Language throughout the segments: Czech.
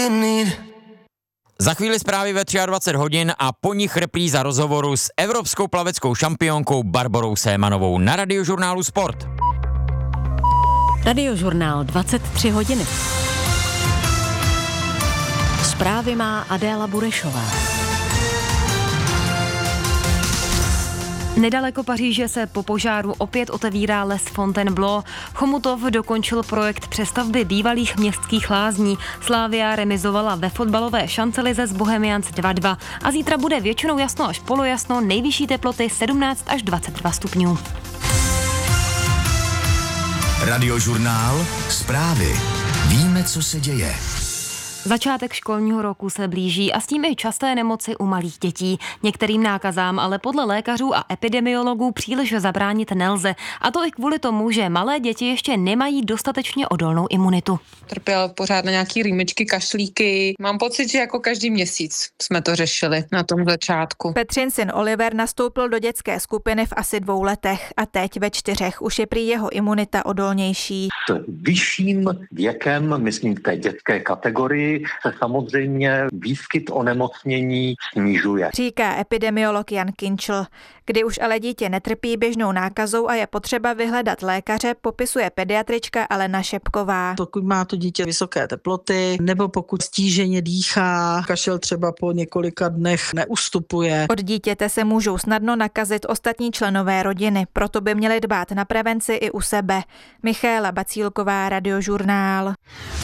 Za chvíli zprávy ve 23 hodin a po nich repríza rozhovoru s evropskou plaveckou šampionkou Barborou Sémanovou na Radiožurnálu Sport. Radiožurnál 23 hodiny. Zprávy má Adéla Burešová. Nedaleko Paříže se po požáru opět otevírá les Fontainebleau. Chomutov dokončil projekt přestavby bývalých městských lázní. Slavia remizovala ve fotbalové šancelize s Bohemians 2-2. A zítra bude většinou jasno až polojasno, nejvyšší teploty 17 až 22 stupňů. Radiožurnál Zprávy. Víme, co se děje. Začátek školního roku se blíží a s tím i časté nemoci u malých dětí. Některým nákazám ale podle lékařů a epidemiologů příliš zabránit nelze. A to i kvůli tomu, že malé děti ještě nemají dostatečně odolnou imunitu. Trpěl pořád na nějaký rýmičky, kašlíky. Mám pocit, že jako každý měsíc jsme to řešili na tom začátku. Petřin syn Oliver nastoupil do dětské skupiny v asi 2 letech a teď ve 4 už je prý jeho imunita odolnější. S vyšším věkem, myslím v té dětské kategorii, se samozřejmě výskyt onemocnění snižuje. Říká epidemiolog Jan Kinčl. Kdy už ale dítě netrpí běžnou nákazou a je potřeba vyhledat lékaře, popisuje pediatrička Alena Šepková. Pokud má to dítě vysoké teploty, nebo pokud stíženě dýchá, kašel třeba po několika dnech neustupuje. Od dítěte se můžou snadno nakazit ostatní členové rodiny, proto by měli dbát na prevenci i u sebe. Michála Bacílková, Radiožurnál.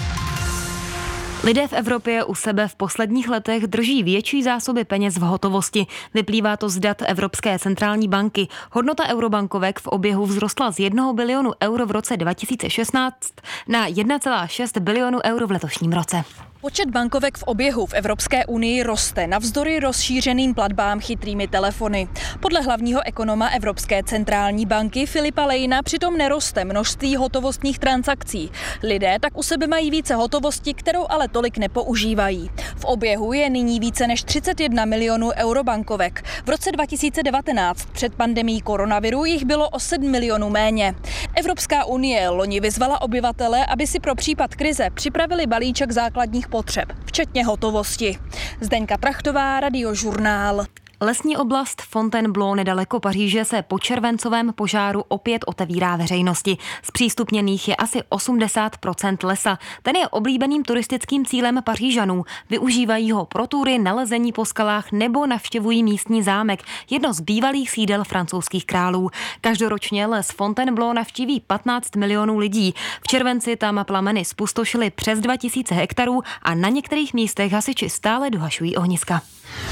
Lidé v Evropě u sebe v posledních letech drží větší zásoby peněz v hotovosti. Vyplývá to z dat Evropské centrální banky. Hodnota eurobankovek v oběhu vzrostla z 1 bilionu euro v roce 2016 na 1,6 bilionu euro v letošním roce. Počet bankovek v oběhu v Evropské unii roste navzdory rozšířeným platbám chytrými telefony. Podle hlavního ekonoma Evropské centrální banky Filipa Lejna přitom neroste množství hotovostních transakcí. Lidé tak u sebe mají více hotovosti, kterou ale tolik nepoužívají. V oběhu je nyní více než 31 milionů eurobankovek. V roce 2019 před pandemií koronaviru jich bylo o 7 milionů méně. Evropská unie loni vyzvala obyvatele, aby si pro případ krize připravili balíček základních potřeb, včetně hotovosti. Zdeňka Trachtová, Radiožurnál. Lesní oblast Fontainebleau nedaleko Paříže se po červencovém požáru opět otevírá veřejnosti. Zpřístupněných je asi 80% lesa. Ten je oblíbeným turistickým cílem Pařížanů. Využívají ho pro tury, nalezení po skalách nebo navštěvují místní zámek, jedno z bývalých sídel francouzských králů. Každoročně les Fontainebleau navštíví 15 milionů lidí. V červenci tam plameny zpustošily přes 2000 hektarů a na některých místech hasiči stále dohašují ohniska.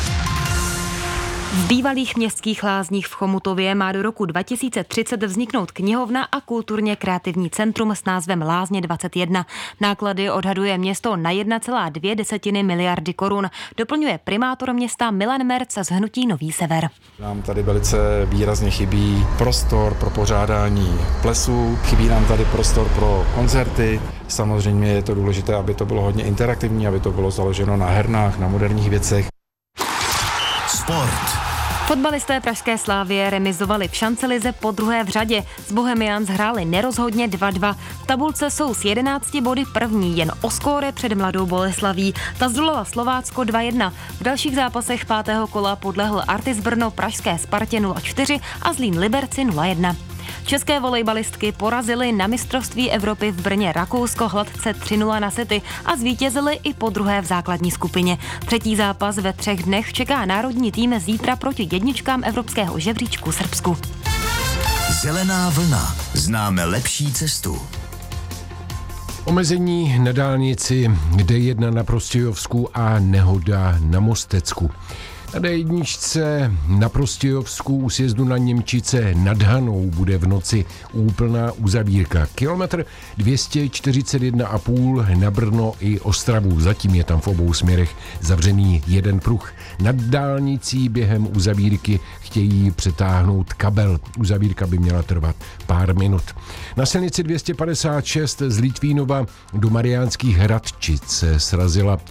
V bývalých městských lázních v Chomutově má do roku 2030 vzniknout knihovna a kulturně kreativní centrum s názvem Lázně 21. Náklady odhaduje město na 1,2 miliardy korun. Doplňuje primátor města Milan Merc z hnutí Nový Sever. Nám tady velice výrazně chybí prostor pro pořádání plesů, chybí nám tady prostor pro koncerty. Samozřejmě je to důležité, aby to bylo hodně interaktivní, aby to bylo založeno na hernách, na moderních věcech. Sport. Fotbalisté pražské Slavie remizovali v šancelize po druhé v řadě. S Bohemians hráli nerozhodně 2-2. V tabulce jsou s 11 body první, jen o skóre před Mladou Boleslaví. Ta zdolala Slovácko 2-1. V dalších zápasech 5. kola podlehl Artis Brno pražské Spartě 0-4 a Zlín Liberci 0-1. České volejbalistky porazily na mistrovství Evropy v Brně Rakousko hladce 3-0 na sety a zvítězily i po druhé v základní skupině. Třetí zápas ve 3 dnech čeká národní tým zítra proti jedničkám evropského žebříčku Srbsku. Zelená vlna. Známe lepší cestu. Omezení na dálnici D1 na Prostějovsku a nehoda na Mostecku. Na D1 na Prostějovsku u sjezdu na Němčice nad Hanou bude v noci úplná uzavírka. Kilometr 241,5 na Brno i Ostravu. Zatím je tam v obou směrech zavřený jeden pruh. Nad dálnicí během uzavírky chtějí přetáhnout kabel. Uzavírka by měla trvat pár minut. Na silnici 256 z Litvínova do Mariánských Hradčic se srazila